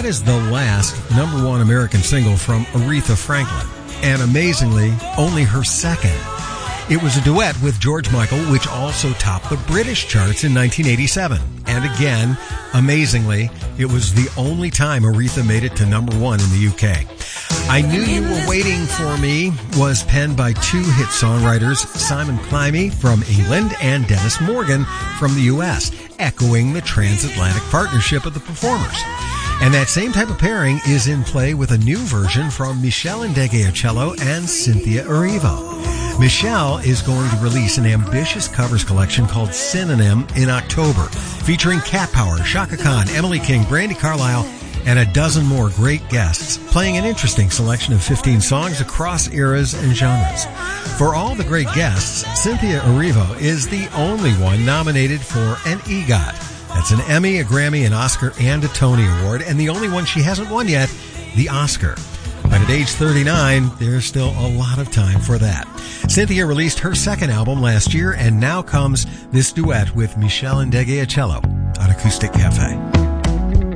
that is the last number one American single from Aretha Franklin, and amazingly, only her second. It was a duet with George Michael, which also topped the British charts in 1987. And again, amazingly, it was the only time Aretha made it to number one in the UK. I Knew You Were Waiting For Me was penned by two hit songwriters, Simon Climie from England and Dennis Morgan from the US, echoing the transatlantic partnership of the performers. And that same type of pairing is in play with a new version from Michelle Ndegeocello and Cynthia Erivo. Michelle is going to release an ambitious covers collection called Synonym in October, featuring Cat Power, Chaka Khan, Emily King, Brandi Carlile, and a dozen more great guests, playing an interesting selection of 15 songs across eras and genres. For all the great guests, Cynthia Erivo is the only one nominated for an EGOT. That's an Emmy, a Grammy, an Oscar, and a Tony Award, and the only one she hasn't won yet, the Oscar. But at age 39, there's still a lot of time for that. Cynthia released her second album last year, and now comes this duet with Michelle Ndegeocello on Acoustic Cafe.